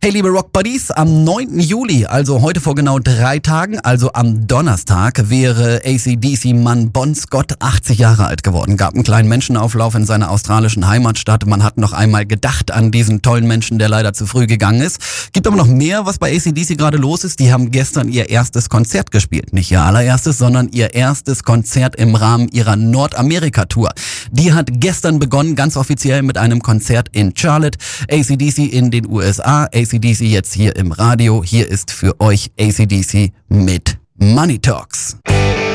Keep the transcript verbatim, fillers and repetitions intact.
Hey liebe Rock Buddies, am neunten Juli, also heute vor genau drei Tagen, also am Donnerstag, wäre A C D C-Mann Bon Scott achtzig Jahre alt geworden. Gab einen kleinen Menschenauflauf in seiner australischen Heimatstadt. Man hat noch einmal gedacht an diesen tollen Menschen, der leider zu früh gegangen ist. Gibt aber noch mehr, was bei A C D C gerade los ist. Die haben gestern ihr erstes Konzert gespielt. Nicht ihr allererstes, sondern ihr erstes Konzert im Rahmen ihrer Nordamerika-Tour. Die hat gestern begonnen, ganz offiziell mit einem Konzert in Charlotte. A C D C in den U S A, A C D C jetzt hier im Radio. Hier ist für euch A C D C mit Money Talks.